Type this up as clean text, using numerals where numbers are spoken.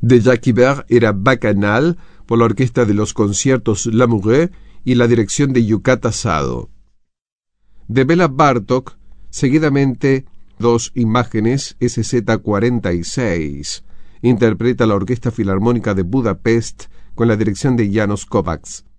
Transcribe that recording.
de Jacques Ibert era Bacchanal, por la orquesta de los conciertos Lamoureux y la dirección de Yukata Sado. De Bela Bartók, seguidamente Dos imágenes, SZ-46, interpreta la Orquesta Filarmónica de Budapest con la dirección de János Kovács.